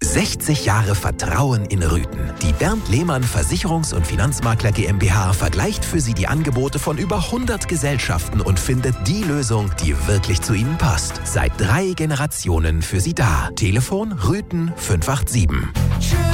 60 Jahre Vertrauen in Rüthen. Die Bernd Lehmann Versicherungs- und Finanzmakler GmbH vergleicht für Sie die Angebote von über 100 Gesellschaften und findet die Lösung, die wirklich zu Ihnen passt. Seit 3 Generationen für Sie da. Telefon Rüthen 587.